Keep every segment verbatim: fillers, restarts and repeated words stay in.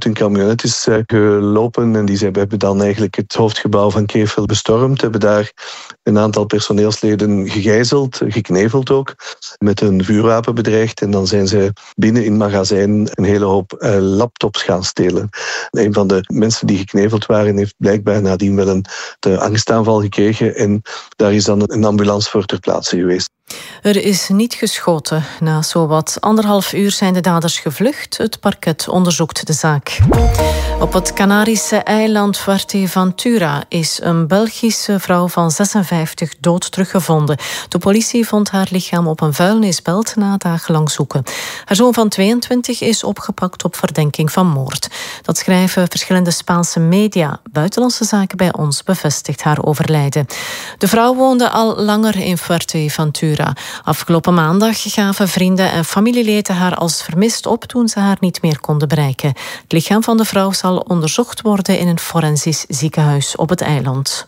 Een camionet is gelopen en die hebben dan eigenlijk het hoofdgebouw van Krefeld bestormd. Hebben daar een aantal personeelsleden gegijzeld, gekneveld ook, met een vuurwapen bedreigd. En dan zijn ze binnen in het magazijn een hele hoop uh, laptops gaan stelen. Een van de mensen die gekneveld waren heeft blijkbaar nadien wel een de angstaanval gekregen en daar is dan een ambulance voor ter plaatse geweest. Er is niet geschoten. Na zowat anderhalf uur zijn de daders gevlucht. Het parket onderzoekt de zaak. Op het Canarische eiland Fuerteventura is een Belgische vrouw van zesenvijftig dood teruggevonden. De politie vond haar lichaam op een vuilnisbelt na dagenlang zoeken. Haar zoon van tweeëntwintig is opgepakt op verdenking van moord. Dat schrijven verschillende Spaanse media. Buitenlandse Zaken bij ons bevestigt haar overlijden. De vrouw woonde al langer in Fuerteventura. Afgelopen maandag gaven vrienden en familieleden haar als vermist op toen ze haar niet meer konden bereiken. Het lichaam van de vrouw zal onderzocht worden in een forensisch ziekenhuis op het eiland.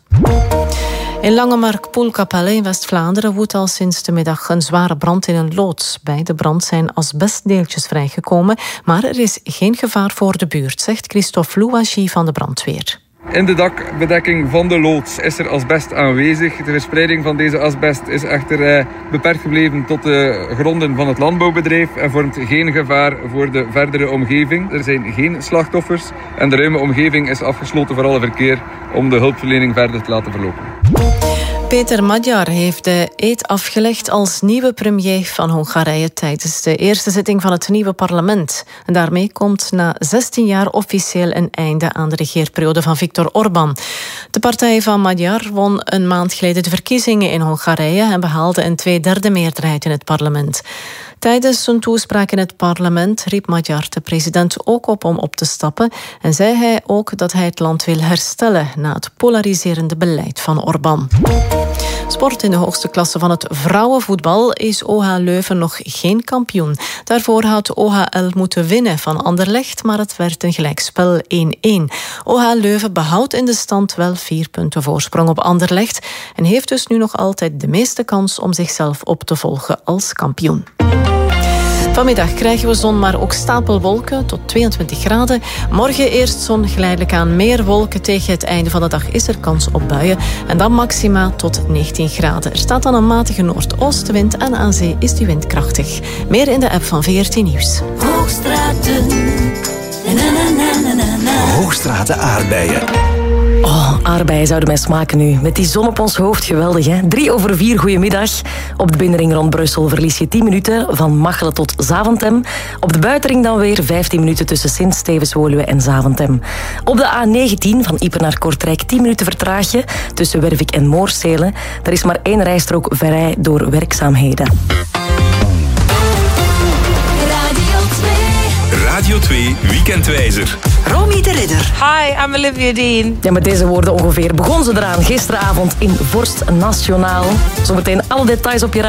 In Langemark-Poelkapelle in West-Vlaanderen woedt al sinds de middag een zware brand in een loods. Bij de brand zijn asbestdeeltjes vrijgekomen, maar er is geen gevaar voor de buurt, zegt Christophe Louagie van de brandweer. In de dakbedekking van de loods is er asbest aanwezig. De verspreiding van deze asbest is echter eh, beperkt gebleven tot de gronden van het landbouwbedrijf en vormt geen gevaar voor de verdere omgeving. Er zijn geen slachtoffers en de ruime omgeving is afgesloten voor alle verkeer om de hulpverlening verder te laten verlopen. Peter Magyar heeft de eed afgelegd als nieuwe premier van Hongarije tijdens de eerste zitting van het nieuwe parlement. En daarmee komt na zestien jaar officieel een einde aan de regeerperiode van Viktor Orbán. De partij van Magyar won een maand geleden de verkiezingen in Hongarije en behaalde een tweederde meerderheid in het parlement. Tijdens zijn toespraak in het parlement riep Magyar de president ook op om op te stappen en zei hij ook dat hij het land wil herstellen na het polariserende beleid van Orbán. Sport in de hoogste klasse van het vrouwenvoetbal is O H Leuven nog geen kampioen. Daarvoor had O H L moeten winnen van Anderlecht, maar het werd een gelijkspel één-één. O H Leuven behoudt in de stand wel vier punten voorsprong op Anderlecht en heeft dus nu nog altijd de meeste kans om zichzelf op te volgen als kampioen. Vanmiddag krijgen we zon, maar ook stapelwolken tot tweeëntwintig graden. Morgen eerst zon, geleidelijk aan meer wolken. Tegen het einde van de dag is er kans op buien. En dan maxima tot negentien graden. Er staat dan een matige noordoostenwind en aan zee is die wind krachtig. Meer in de app van V R T Nieuws. Hoogstraten. Na, na, na, na, na, na. Hoogstraten aardbeien. Oh, aardbeien zouden mij smaken nu. Met die zon op ons hoofd, geweldig hè. Drie over vier, goedemiddag. Op de binnenring rond Brussel verlies je tien minuten van Machelen tot Zaventem. Op de buitenring dan weer vijftien minuten tussen Sint-Stevens-Woluwe en Zaventem. Op de A negentien van Ieper naar Kortrijk tien minuten vertraag je tussen Wervik en Moorselen. Er is maar één rijstrook vrij door werkzaamheden. Radio twee Weekendwijzer. Romy de Ridder. Hi, I'm Olivia Dean. Ja, met deze woorden ongeveer begon ze eraan gisteravond in Vorst Nationaal. Zometeen alle details op je